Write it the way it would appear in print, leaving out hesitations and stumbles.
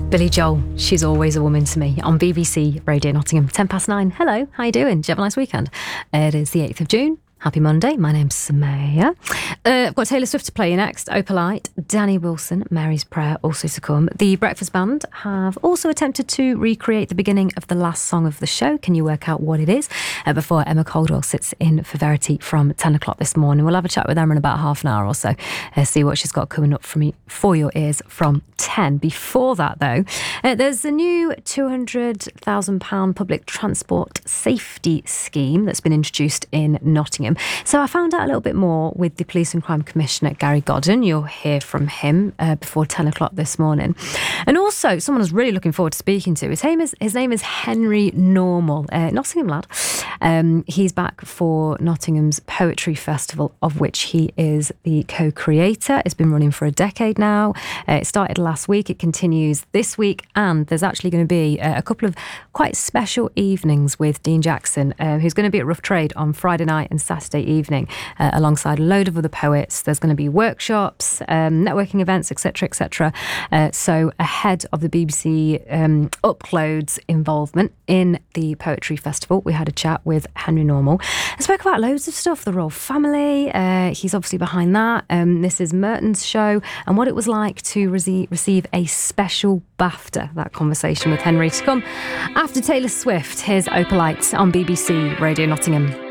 Billy Joel, She's Always a Woman to Me, on BBC Radio Nottingham, 9:10. Hello, how you doing? Did you have a nice weekend? It is the 8th of June. Happy Monday. My name's Samaya. I've got Taylor Swift to play you next. Opalite, Danny Wilson, Mary's Prayer also to come. The Breakfast Band have also attempted to recreate the beginning of the last song of the show. Can you work out what it is? Before Emma Caldwell sits in for Verity from 10 o'clock this morning. We'll have a chat with Emma in about half an hour or so. See what she's got coming up for your ears from 10. Before that, though, there's a new £200,000 public transport safety scheme that's been introduced in Nottingham. So I found out a little bit more with the Police and Crime Commissioner, Gary Godden. You'll hear from him before 10 o'clock this morning. And also, someone I was really looking forward to speaking to, his name is Henry Normal, Nottingham lad. He's back for Nottingham's Poetry Festival, of which he is the co-creator. It's been running for a decade now. It started last week, it continues this week, and there's actually going to be a couple of quite special evenings with Dean Jackson, who's going to be at Rough Trade on Friday night and Saturday evening, alongside a load of other poets. There's going to be workshops, networking events, etc, etc. So ahead of the BBC Uploads involvement in the Poetry Festival, we had a chat with Henry Normal and spoke about loads of stuff, the Royal Family. He's obviously behind that. This is Merton's show, and what it was like to receive a special BAFTA. That conversation with Henry to come after Taylor Swift. Here's Opalite on BBC Radio Nottingham.